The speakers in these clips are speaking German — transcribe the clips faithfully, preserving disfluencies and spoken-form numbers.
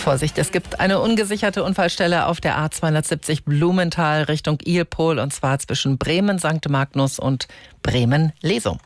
Vorsicht, es gibt eine ungesicherte Unfallstelle auf der A zweihundertsiebzig Blumenthal Richtung Ilpol, und zwar zwischen Bremen Sankt Magnus und Bremen-Lesum.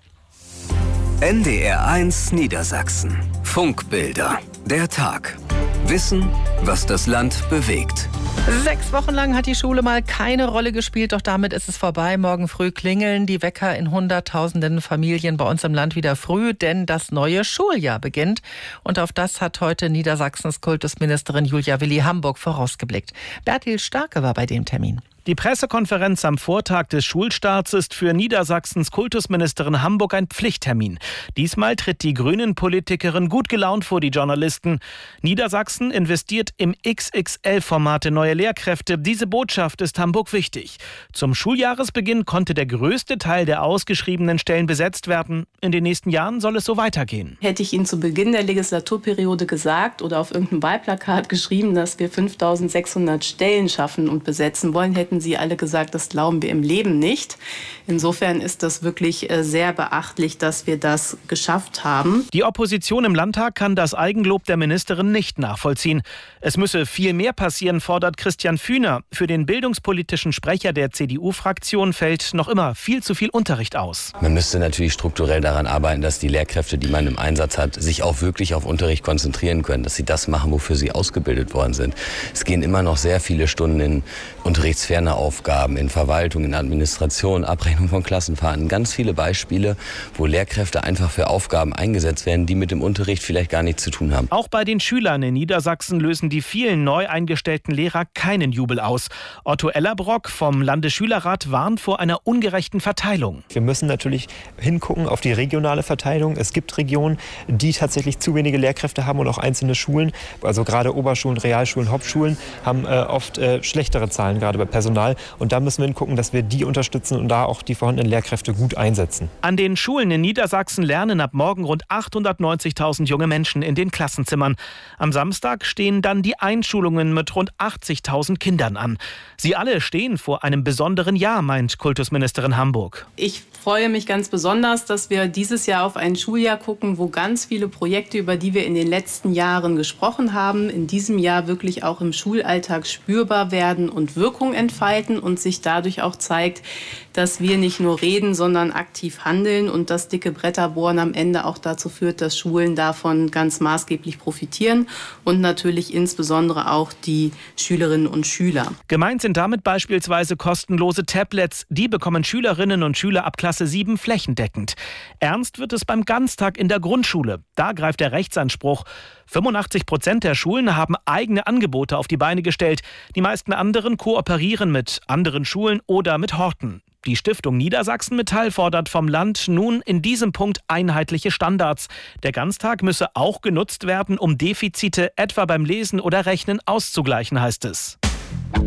N D R eins Niedersachsen. Funkbilder. Der Tag. Wissen, was das Land bewegt. Sechs Wochen lang hat die Schule mal keine Rolle gespielt, doch damit ist es vorbei. Morgen früh klingeln die Wecker in hunderttausenden Familien bei uns im Land wieder früh, denn das neue Schuljahr beginnt. Und auf das hat heute Niedersachsens Kultusministerin Julia Willi-Hamburg vorausgeblickt. Bertil Starke war bei dem Termin. Die Pressekonferenz am Vortag des Schulstarts ist für Niedersachsens Kultusministerin Hamburg ein Pflichttermin. Diesmal tritt die Grünen-Politikerin gut gelaunt vor die Journalisten. Niedersachsen investiert im X X L-Format in neue Lehrkräfte. Diese Botschaft ist Hamburg wichtig. Zum Schuljahresbeginn konnte der größte Teil der ausgeschriebenen Stellen besetzt werden. In den nächsten Jahren soll es so weitergehen. Hätte ich Ihnen zu Beginn der Legislaturperiode gesagt oder auf irgendeinem Wahlplakat geschrieben, dass wir fünftausendsechshundert Stellen schaffen und besetzen wollen, hätten Sie alle gesagt, das glauben wir im Leben nicht. Insofern ist das wirklich sehr beachtlich, dass wir das geschafft haben. Die Opposition im Landtag kann das Eigenlob der Ministerin nicht nachvollziehen. Es müsse viel mehr passieren, fordert Christian Fühner. Für den bildungspolitischen Sprecher der C D U-Fraktion fällt noch immer viel zu viel Unterricht aus. Man müsste natürlich strukturell daran arbeiten, dass die Lehrkräfte, die man im Einsatz hat, sich auch wirklich auf Unterricht konzentrieren können, dass sie das machen, wofür sie ausgebildet worden sind. Es gehen immer noch sehr viele Stunden in unterrichtsferne Aufgaben, in Verwaltung, in Administration, Abrechnung von Klassenfahrten. Ganz viele Beispiele, wo Lehrkräfte einfach für Aufgaben eingesetzt werden, die mit dem Unterricht vielleicht gar nichts zu tun haben. Auch bei den Schülern in Niedersachsen lösen die vielen neu eingestellten Lehrer keinen Jubel aus. Otto Ellerbrock vom Landesschülerrat warnt vor einer ungerechten Verteilung. Wir müssen natürlich hingucken auf die regionale Verteilung. Es gibt Regionen, die tatsächlich zu wenige Lehrkräfte haben, und auch einzelne Schulen, also gerade Oberschulen, Realschulen, Hauptschulen, haben äh, oft äh, schlechtere Zahlen, gerade bei Personal. Und da müssen wir hingucken, dass wir die unterstützen und da auch die vorhandenen Lehrkräfte gut einsetzen. An den Schulen in Niedersachsen lernen ab morgen rund achthundertneunzigtausend junge Menschen in den Klassenzimmern. Am Samstag stehen dann die Einschulungen mit rund achtzigtausend Kindern an. Sie alle stehen vor einem besonderen Jahr, meint Kultusministerin Hamburg. Ich freue mich ganz besonders, dass wir dieses Jahr auf ein Schuljahr gucken, wo ganz viele Projekte, über die wir in den letzten Jahren gesprochen haben, in diesem Jahr wirklich auch im Schulalltag spürbar werden und Wirkung entfalten und sich dadurch auch zeigt, dass wir nicht nur reden, sondern aktiv handeln und das dicke Bretterbohren am Ende auch dazu führt, dass Schulen davon ganz maßgeblich profitieren und natürlich insbesondere auch die Schülerinnen und Schüler. Gemeint sind damit beispielsweise kostenlose Tablets. Die bekommen Schülerinnen und Schüler ab Klasse sieben flächendeckend. Ernst wird es beim Ganztag in der Grundschule. Da greift der Rechtsanspruch. fünfundachtzig Prozent der Schulen haben eigene Angebote auf die Beine gestellt. Die meisten anderen kooperieren mit anderen Schulen oder mit Horten. Die Stiftung Niedersachsen Metall fordert vom Land nun in diesem Punkt einheitliche Standards. Der Ganztag müsse auch genutzt werden, um Defizite etwa beim Lesen oder Rechnen auszugleichen, heißt es.